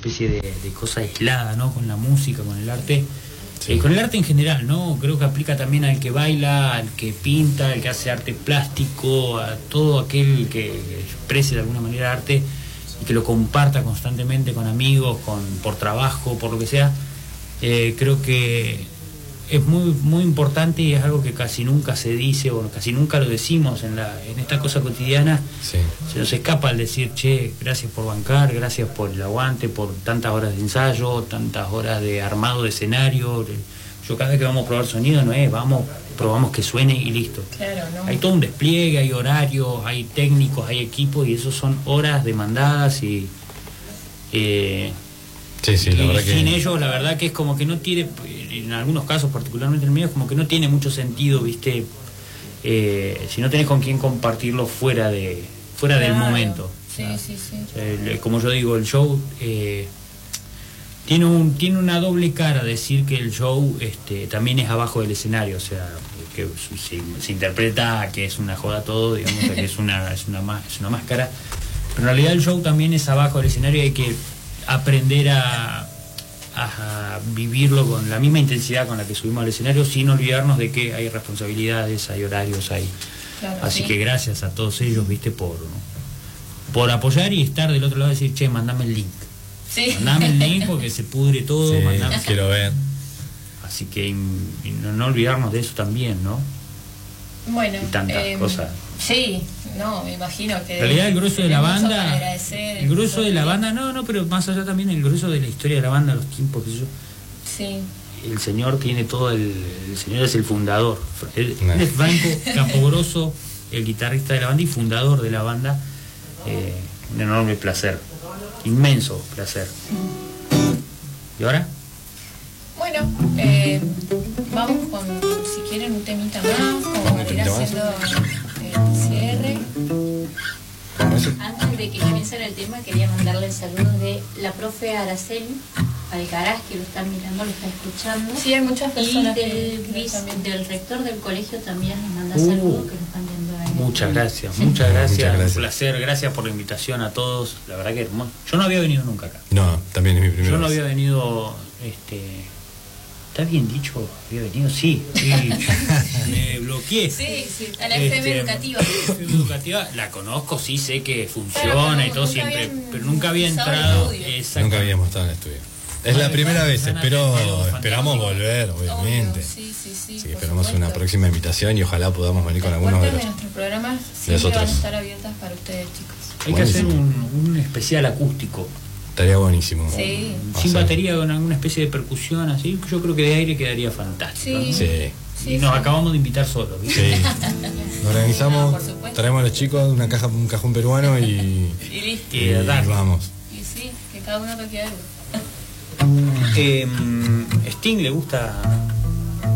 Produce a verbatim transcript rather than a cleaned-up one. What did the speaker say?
especie de, de cosa aislada, ¿no? Con la música, con el arte. Sí. Eh, con el arte en general, ¿no? Creo que aplica también al que baila, al que pinta, al que hace arte plástico, a todo aquel que exprese de alguna manera arte y que lo comparta constantemente con amigos, con por trabajo, por lo que sea. Eh, creo que es muy muy importante y es algo que casi nunca se dice o casi nunca lo decimos en la en esta cosa cotidiana. Sí. Se nos escapa al decir, che, gracias por bancar, gracias por el aguante, por tantas horas de ensayo, tantas horas de armado de escenario. Yo cada vez que vamos a probar sonido no es, vamos, probamos que suene y listo. Claro, no. Hay todo un despliegue, hay horarios, hay técnicos, hay equipos y eso son horas demandadas y... Eh, Sí, sí, la y verdad sin que... ellos la verdad que es como que no tiene, en algunos casos particularmente el mío, es como que no tiene mucho sentido, viste, eh, si no tenés con quién compartirlo fuera de fuera Claro. del momento. Sí, O sea, sí, sí. el- como yo digo, el show eh, tiene un tiene una doble cara, decir que el show este también es abajo del escenario, o sea, que se, se interpreta que es una joda todo, digamos, que es una es una más es una máscara, pero en realidad el show también es abajo del escenario y hay que aprender a, a vivirlo con la misma intensidad con la que subimos al escenario, sin olvidarnos de que hay responsabilidades, hay horarios, hay... Claro, Así sí. que gracias a todos ellos, viste, por por apoyar y estar del otro lado y decir, che, mandame el link. Sí. Mandame el link porque se pudre todo, Sí, mandame. quiero ver. Así que y no, no olvidarnos de eso también, ¿no? Bueno, Y tantas eh, cosas. Sí, no, me imagino que... En realidad el grueso de la tenemos mucho banda, para agradecer, el grueso de la mucho- banda, no, no, pero más allá también el grueso de la historia de la banda, los tiempos, que yo, Sí, el señor tiene todo el, el señor es el fundador, él, No. él es Franco Campogrosso, el guitarrista de la banda y fundador de la banda, eh, un enorme placer, inmenso placer. ¿Y ahora? bueno, eh, vamos con, si quieren, un temita más, como Vamos, para un ir temita más. haciendo el cierre. Antes de que comience el tema, quería mandarle el saludo de la profe Araceli Alcaraz, que lo están mirando, lo está escuchando. Sí, hay muchas Y personas del, que- que vice- también. del rector del colegio también les manda Uh, saludos, que lo están viendo ahí. Muchas gracias, muchas gracias, Muchas gracias. un placer, gracias por la invitación a todos, la verdad que hermoso. Yo no había venido nunca acá. No, también es mi primera Yo no vez. había venido, este, ¿está bien dicho? ¿Había venido? Sí, sí, me bloqueé. Sí, sí, a la F M Este, educativa. F M educativa, la conozco, sí, sé que funciona Claro, y todo nunca siempre, habían pero nunca había usado el entrado. estudio. Exacto. Nunca habíamos estado en el estudio. Es la Vale, primera vale, vez, van a espero, tener algo esperamos fantástico. volver, obviamente. Obvio, sí, sí, sí, Así que por esperamos supuesto. una próxima invitación y ojalá podamos venir con Las algunos de puertas de los... nuestros programas siempre otros. van a estar abiertas para ustedes, chicos. Hay que hacer Buenísimo. un, un especial acústico, Estaría buenísimo. Sí. Va a sin ser- batería, con alguna especie de percusión, así. Yo creo que de aire quedaría fantástico. Sí. ¿no? Sí, Sí, Y nos sí. acabamos de invitar solos, ¿viste? sí. Nos organizamos, No, por supuesto. traemos a los chicos una caja, un cajón peruano y, Y listo. Y y a darle. vamos. Y sí, que cada uno toque algo. Eh, Sting le gusta